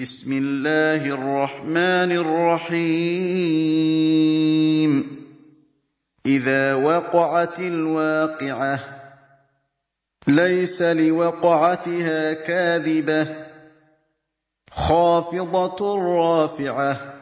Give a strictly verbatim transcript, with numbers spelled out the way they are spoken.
بسم الله الرحمن الرحيم إذا وقعت الواقعة ليس لوقعتها كاذبة خافضة رافعة